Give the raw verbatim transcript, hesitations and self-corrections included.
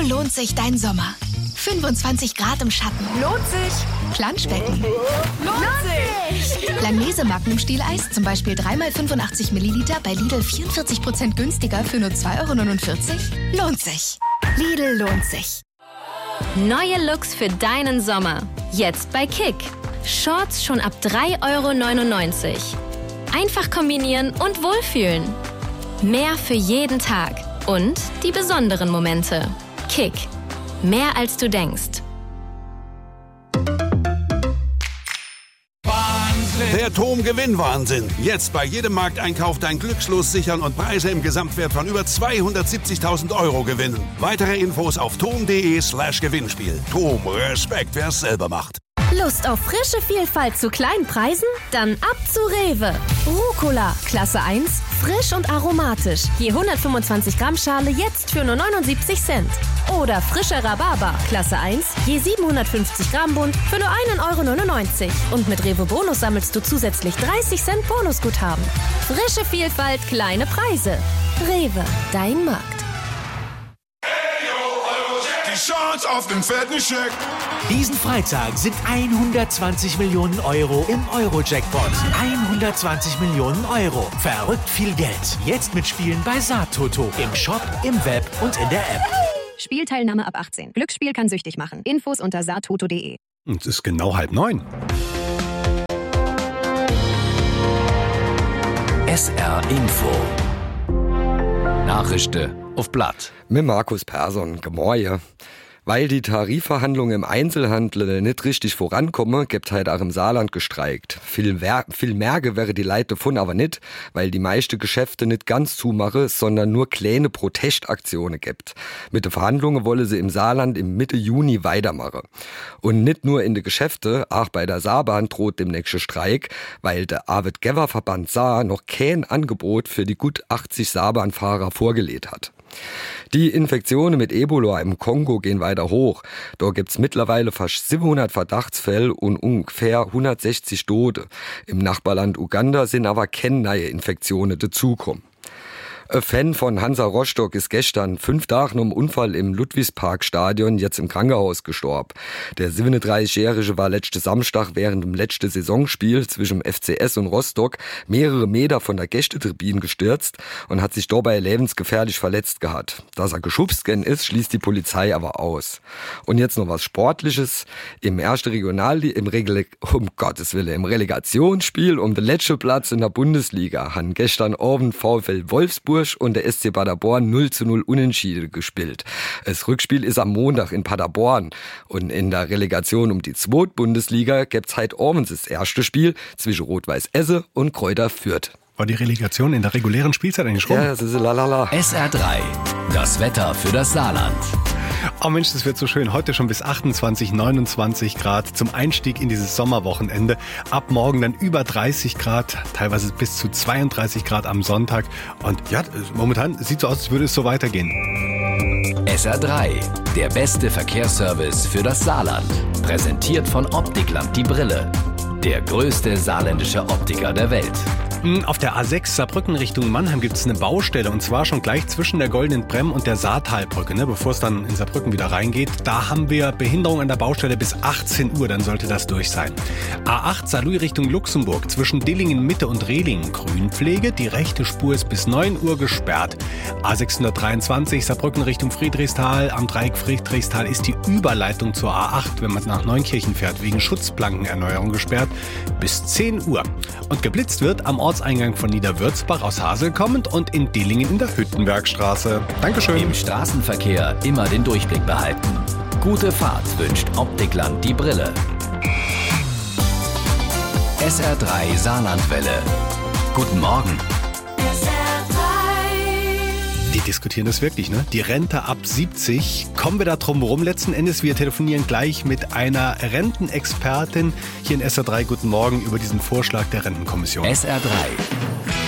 lohnt sich dein Sommer. fünfundzwanzig Grad im Schatten. Lohnt sich. Planschbecken. Lohnt sich. Langnese Magnum Stieleis, zum Beispiel drei mal fünfundachtzig Milliliter bei Lidl vierundvierzig Prozent günstiger für nur zwei Euro neunundvierzig. Lohnt sich. Lidl lohnt sich. Neue Looks für deinen Sommer. Jetzt bei Kick. Shorts schon ab drei Euro neunundneunzig. Einfach kombinieren und wohlfühlen. Mehr für jeden Tag. Und die besonderen Momente. Kick. Mehr als du denkst. Der T O M Gewinnwahnsinn. Jetzt bei jedem Markteinkauf dein Glückslos sichern und Preise im Gesamtwert von über zweihundertsiebzigtausend Euro gewinnen. Weitere Infos auf tom.de slash Gewinnspiel. T O M, Respekt, wer es selber macht. Lust auf frische Vielfalt zu kleinen Preisen? Dann ab zu Rewe. Rucola, Klasse eins, frisch und aromatisch. Je hundertfünfundzwanzig Gramm Schale jetzt für nur neunundsiebzig Cent. Oder frischer Rhabarber, Klasse eins, je siebenhundertfünfzig Gramm Bund für nur einen Euro neunundneunzig. Und mit Rewe Bonus sammelst du zusätzlich dreißig Cent Bonusguthaben. Frische Vielfalt, kleine Preise. Rewe, dein Markt. Chance auf den fetten Scheck. Diesen Freitag sind hundertzwanzig Millionen Euro im Euro-Jackpot. hundertzwanzig Millionen Euro. Verrückt viel Geld. Jetzt mitspielen bei Saattoto. Im Shop, im Web und in der App. Spielteilnahme ab achtzehn. Glücksspiel kann süchtig machen. Infos unter saattoto punkt de. Und es ist genau halb neun. S R Info. Nachrichten auf Blatt. Mit Markus Persson, Gemäue. Weil die Tarifverhandlungen im Einzelhandel nicht richtig vorankommen, gibt halt auch im Saarland gestreikt. Viel, wer- viel Merge wäre die Leute davon aber nicht, weil die meisten Geschäfte nicht ganz zumachen, sondern nur kleine Protestaktionen gibt. Mit den Verhandlungen wolle sie im Saarland im Mitte Juni weitermachen. Und nicht nur in den Geschäften, auch bei der Saarbahn droht demnächst Streik, weil der Arbeitgeberverband Saar noch kein Angebot für die gut achtzig Saarbahnfahrer vorgelegt hat. Die Infektionen mit Ebola im Kongo gehen weiter hoch. Dort gibt's mittlerweile fast siebenhundert Verdachtsfälle und ungefähr hundertsechzig Tote. Im Nachbarland Uganda sind aber keine neue Infektionen dazugekommen. Ein Fan von Hansa Rostock ist gestern fünf Tage nach dem Unfall im Ludwigsparkstadion jetzt im Krankenhaus gestorben. Der siebenunddreißigjährige war letzten Samstag während dem letzten Saisonspiel zwischen F C S und Rostock mehrere Meter von der Gästetribüne gestürzt und hat sich dabei lebensgefährlich verletzt gehabt. Dass er geschubst worden ist, schließt die Polizei aber aus. Und jetzt noch was Sportliches. Im ersten Regional, im Regel, um Gottes Willen, im Relegationsspiel um den letzten Platz in der Bundesliga haben gestern Abend VfL Wolfsburg und der S C Paderborn null zu null unentschieden gespielt. Das Rückspiel ist am Montag in Paderborn. Und in der Relegation um die zweite Bundesliga gibt's heute abends das erste Spiel zwischen Rot-Weiß Esse und Kräuter Fürth. War die Relegation in der regulären Spielzeit eigentlich rum? Ja, das ist lalala. S R drei. Das Wetter für das Saarland. Oh Mensch, das wird so schön. Heute schon bis achtundzwanzig, neunundzwanzig Grad zum Einstieg in dieses Sommerwochenende. Ab morgen dann über dreißig Grad, teilweise bis zu zweiunddreißig Grad am Sonntag. Und ja, momentan sieht so aus, als würde es so weitergehen. S R drei. Der beste Verkehrsservice für das Saarland. Präsentiert von Optikland die Brille. Der größte saarländische Optiker der Welt. Auf der A sechs Saarbrücken Richtung Mannheim gibt es eine Baustelle und zwar schon gleich zwischen der Goldenen Bremm und der Saartalbrücke, ne, bevor es dann in Saarbrücken wieder reingeht. Da haben wir Behinderung an der Baustelle bis achtzehn Uhr, dann sollte das durch sein. A acht Saarlouis Richtung Luxemburg zwischen Dillingen Mitte und Rehlingen Grünpflege. Die rechte Spur ist bis neun Uhr gesperrt. A sechshundertdreiundzwanzig Saarbrücken Richtung Friedrichsthal. Am Dreieck Friedrichsthal ist die Überleitung zur A acht, wenn man nach Neunkirchen fährt, wegen Schutzplankenerneuerung gesperrt bis zehn Uhr. Und geblitzt wird am Ortseingang von Niederwürzbach aus Hasel kommend und in Dillingen in der Hüttenbergstraße. Dankeschön. Im Straßenverkehr immer den Durchblick behalten. Gute Fahrt wünscht Optikland die Brille. S R drei Saarlandwelle. Guten Morgen. Die diskutieren das wirklich, ne? Die Rente ab siebzig. Kommen wir da drum rum? Letzten Endes, wir telefonieren gleich mit einer Rentenexpertin hier in S R drei. Guten Morgen über diesen Vorschlag der Rentenkommission. S R drei.